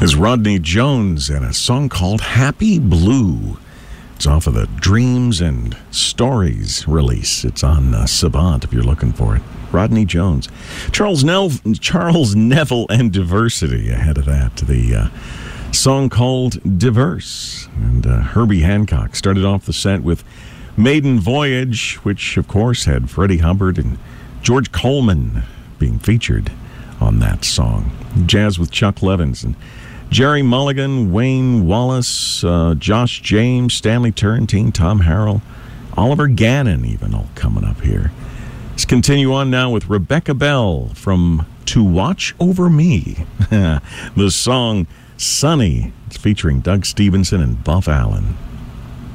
is Rodney Jones and a song called Happy Blue. It's off of the Dreams and Stories release. It's on Savant if you're looking for it. Rodney Jones. Charles Neville and Diversity ahead of that. The song called Diverse. And Herbie Hancock started off the set with Maiden Voyage, which of course had Freddie Hubbard and George Coleman being featured on that song. Jazz with Chuck Levins and Jerry Mulligan, Wayne Wallace, Josh James, Stanley Turrentine, Tom Harrell, Oliver Gannon even all coming up here. Let's continue on now with Rebecca Bell from To Watch Over Me. The song Sunny. It's featuring Doug Stevenson and Buff Allen.